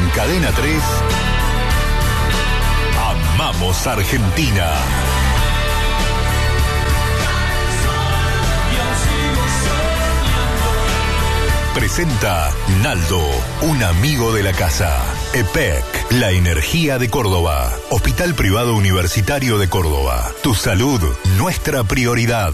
Cadena 3, amamos Argentina. Presenta Naldo, un amigo de la casa. EPEC, la energía de Córdoba. Hospital Privado Universitario de Córdoba. Tu salud, nuestra prioridad.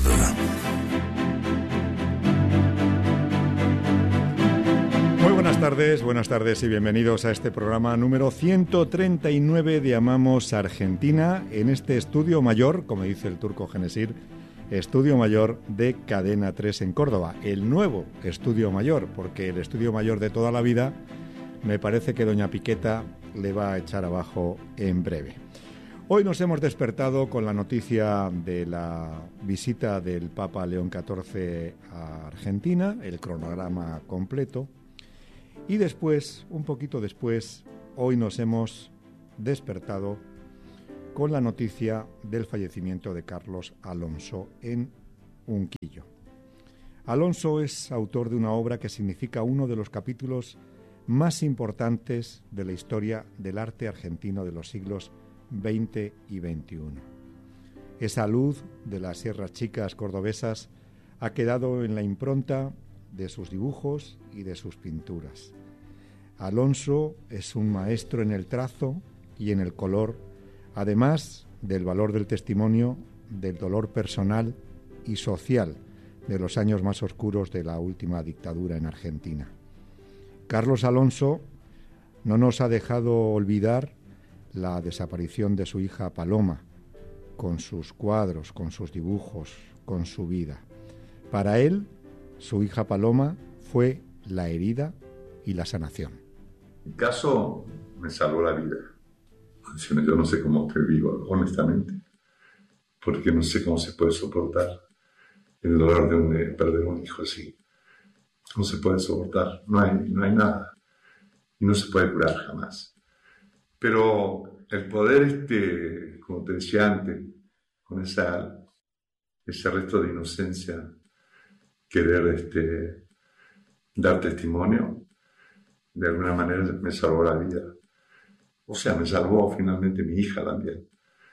Buenas tardes y bienvenidos a este programa número 139 de Amamos Argentina, en este estudio mayor, como dice el turco Genesir, estudio mayor de Cadena 3 en Córdoba. El nuevo estudio mayor, porque el estudio mayor de toda la vida me parece que doña Piqueta le va a echar abajo en breve. Hoy nos hemos despertado con la noticia de la visita del Papa León XIV a Argentina, el cronograma completo. Y después, un poquito después, hoy nos hemos despertado con la noticia del fallecimiento de Carlos Alonso en Unquillo. Alonso es autor de una obra que significa uno de los capítulos más importantes de la historia del arte argentino de los siglos XX y XXI. Esa luz de las sierras chicas cordobesas ha quedado en la impronta de sus dibujos y de sus pinturas. Alonso es un maestro en el trazo y en el color, además del valor del testimonio, del dolor personal y social de los años más oscuros de la última dictadura en Argentina. Carlos Alonso no nos ha dejado olvidar la desaparición de su hija Paloma, con sus cuadros, con sus dibujos, con su vida. Para él, su hija Paloma fue la herida y la sanación. Mi caso me salvó la vida. Yo no sé cómo estoy vivo, honestamente, porque no sé cómo se puede soportar el dolor de perder un hijo así. ¿Cómo se puede soportar? No hay nada. Y no se puede curar jamás. Pero el poder, como te decía antes, con ese resto de inocencia, querer dar testimonio, de alguna manera me salvó la vida. O sea, me salvó finalmente mi hija también,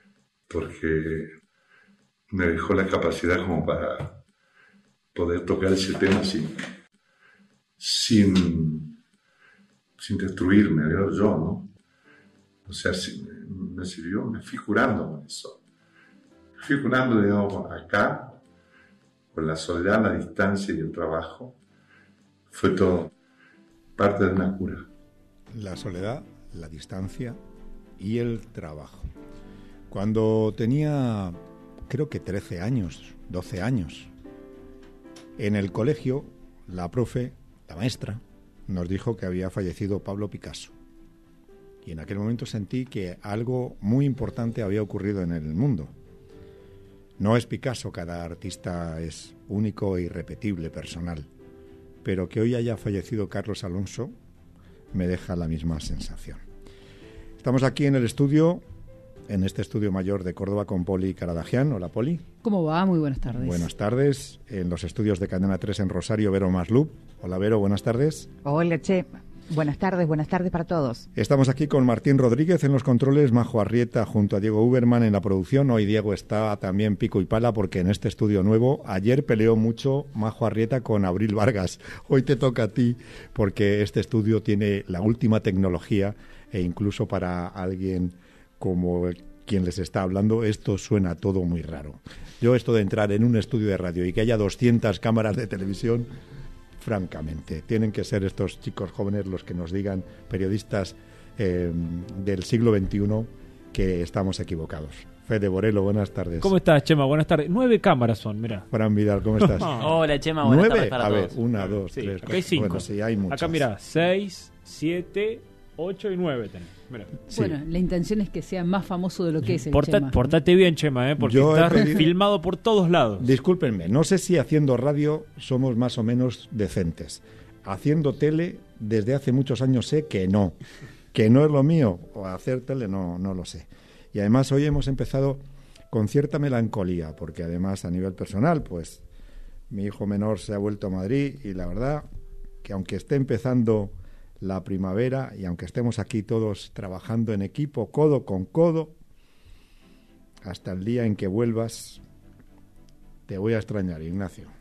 porque me dejó la capacidad como para poder tocar ese tema sin destruirme, yo, ¿no? O sea, me sirvió, me fui curando con eso. Me fui curando, digamos, acá, con la soledad, la distancia y el trabajo. Fue todo parte de una cura. La soledad, la distancia y el trabajo. Cuando tenía, creo que 13 años, 12 años, en el colegio, la profe, la maestra, nos dijo que había fallecido Pablo Picasso. Y en aquel momento sentí que algo muy importante había ocurrido en el mundo. No es Picasso, cada artista es único e irrepetible, personal. Pero que hoy haya fallecido Carlos Alonso me deja la misma sensación. Estamos aquí en el estudio, en este estudio mayor de Córdoba, con Poli Caradagian. Hola, Poli. ¿Cómo va? Muy buenas tardes. Buenas tardes. En los estudios de Cadena 3 en Rosario, Vero Maslup. Hola, Vero, buenas tardes. Hola, Che. Buenas tardes para todos. Estamos aquí con Martín Rodríguez en los controles, Majo Arrieta junto a Diego Uberman en la producción. Hoy Diego está también pico y pala porque en este estudio nuevo, ayer peleó mucho Majo Arrieta con Abril Vargas. Hoy te toca a ti porque este estudio tiene la última tecnología e incluso para alguien como quien les está hablando, esto suena todo muy raro. Yo esto de entrar en un estudio de radio y que haya 200 cámaras de televisión, francamente, tienen que ser estos chicos jóvenes los que nos digan, periodistas del siglo XXI, que estamos equivocados. Fede Borelo, buenas tardes. ¿Cómo estás, Chema? Buenas tardes. 9 cámaras son, mirá. Fran Vidal, ¿cómo estás? Hola, Chema, buenas 9, tardes para a ver, todos. 1, 2, Sí, 3, acá 4. hay 5. Bueno, sí, hay muchas. Acá mirá, 6, 7, 8 y 9 tenés. Mirá. Sí. Bueno, la intención es que sea más famoso de lo que es el Chema. Portate bien, Chema, porque Yo he estás pedido- filmado por todos lados. Discúlpenme, no sé si haciendo radio somos más o menos decentes. Haciendo tele, desde hace muchos años sé que no es lo mío, o hacer tele no lo sé. Y además hoy hemos empezado con cierta melancolía, porque además a nivel personal, pues mi hijo menor se ha vuelto a Madrid y la verdad que aunque esté empezando la primavera, y aunque estemos aquí todos trabajando en equipo, codo con codo, hasta el día en que vuelvas, te voy a extrañar, Ignacio.